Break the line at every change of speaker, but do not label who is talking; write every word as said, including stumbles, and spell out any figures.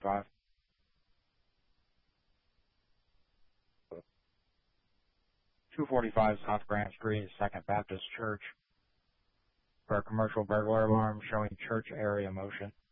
five. two forty-five South Grant Street, Second Baptist Church. For a commercial burglar alarm showing church area motion.